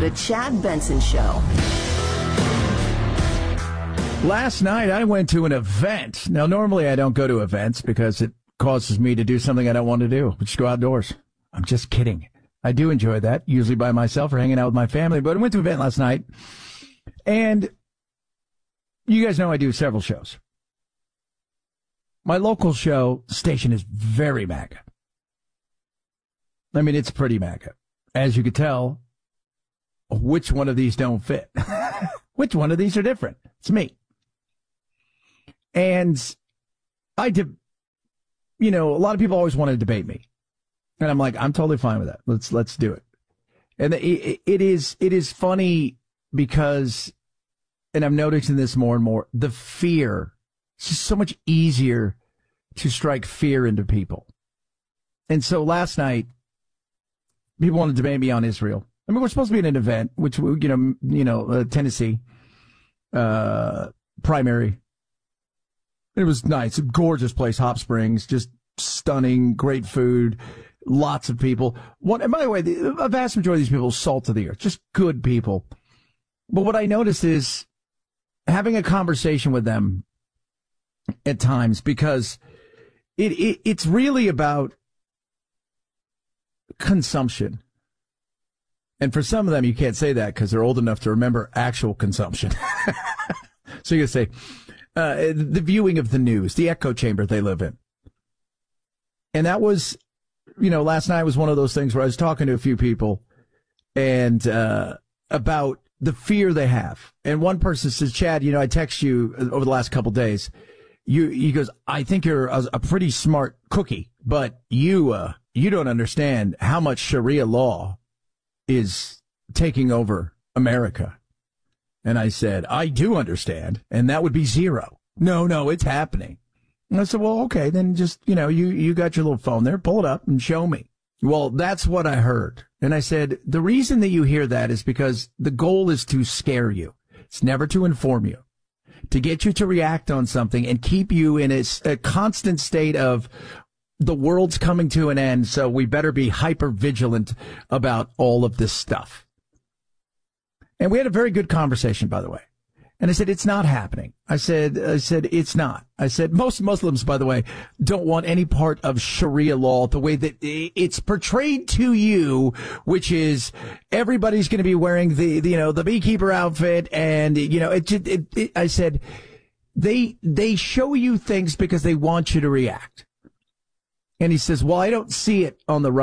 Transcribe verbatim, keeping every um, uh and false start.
The Chad Benson Show. Last night, I went to an event. Now, normally I don't go to events because it causes me to do something I don't want to do, which is go outdoors. I'm just kidding. I do enjoy that, usually by myself or hanging out with my family. But I went to an event last night, and you guys know I do several shows. My local show station is very MAGA. I mean, it's pretty MAGA. As you could tell, which one of these don't fit? Which one of these are different? It's me. And I did, you know, a lot of people always want to debate me. And I'm like, I'm totally fine with that. Let's, let's do it. And it, it is, it is funny because, and I'm noticing this more and more, the fear, it's just so much easier to strike fear into people. And so last night, people wanted to debate me on Israel. I mean, we're supposed to be in an event, which, you know, you know, uh, Tennessee, uh, primary. It was nice, a gorgeous place, Hot Springs, just stunning, great food, lots of people. One, and by the way, the, a vast majority of these people are salt of the earth, just good people. But what I noticed is having a conversation with them at times, because it, it it's really about consumption. And for some of them, you can't say that because they're old enough to remember actual consumption. So you say, uh, the viewing of the news, the echo chamber they live in. And that was, you know, last night was one of those things where I was talking to a few people and uh, about the fear they have. And one person says, Chad, you know, I text you over the last couple days. You, he goes, I think you're a, a pretty smart cookie, but you, uh, you don't understand how much Sharia law is taking over America. And I said, I do understand. And that would be zero. No, no, it's happening. And I said, well, okay, then just, you know, you, you got your little phone there, pull it up and show me. Well, that's what I heard. And I said, the reason that you hear that is because the goal is to scare you. It's never to inform you, to get you to react on something and keep you in a, a constant state of the world's coming to an end. So we better be hyper vigilant about all of this stuff. And we had a very good conversation, by the way. And I said, it's not happening. I said, I said, it's not. I said, most Muslims, by the way, don't want any part of Sharia law the way that it's portrayed to you, which is everybody's going to be wearing the, the, you know, the beekeeper outfit. And, you know, it, it, it, I said, they, they show you things because they want you to react. And he says, well, I don't see it on the right.